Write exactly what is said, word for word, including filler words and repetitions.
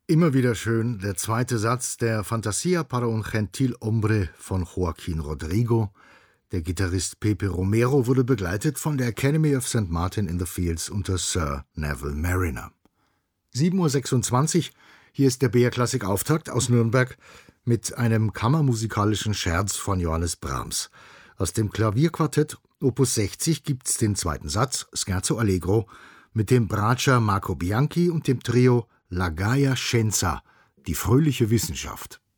Immer wieder schön der zweite Satz der Fantasía para un gentil hombre von Joaquín Rodrigo. Der Gitarrist Pepe Romero wurde begleitet von der Academy of Saint Martin in the Fields unter Sir Neville Marriner. sieben Uhr sechsundzwanzig, hier ist der B R-Klassik-Auftakt aus Nürnberg mit einem kammermusikalischen Scherz von Johannes Brahms. Aus dem Klavierquartett Opus sechzig gibt's den zweiten Satz, Scherzo Allegro, mit dem Bratscher Marco Bianchi und dem Trio La Gaia Scienza, die fröhliche Wissenschaft.